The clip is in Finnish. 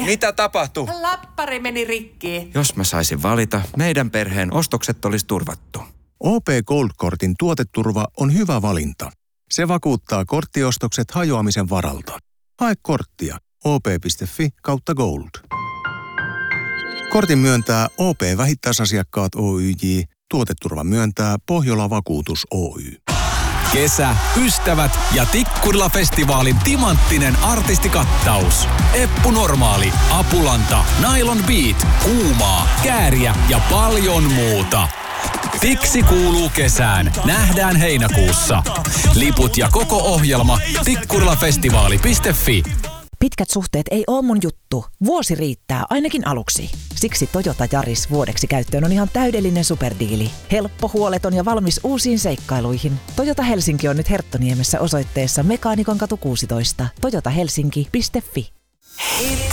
Mitä tapahtui? Läppäri meni rikki. Jos mä saisin valita, meidän perheen ostokset olisi turvattu. OP Gold-kortin tuoteturva on hyvä valinta. Se vakuuttaa korttiostokset hajoamisen varalta. Hae korttia op.fi/gold. Kortin myöntää OP Vähittäisasiakkaat Oyj. Tuoteturva myöntää Pohjola Vakuutus Oy. Kesä, ystävät ja Tikkurila-festivaalin timanttinen artistikattaus. Eppu Normaali, Apulanta, Nylon Beat, Kuumaa, Kääriä ja paljon muuta. Tiksi kuuluu kesään. Nähdään heinäkuussa. Liput ja koko ohjelma tikkurilafestivaali.fi. Pitkät suhteet ei oo mun juttu. Vuosi riittää, ainakin aluksi. Siksi Toyota Yaris vuodeksi käyttöön on ihan täydellinen superdiili. Helppo, huoleton ja valmis uusiin seikkailuihin. Toyota Helsinki on nyt Herttoniemessä osoitteessa Mekaanikonkatu 16. toyotahelsinki.fi.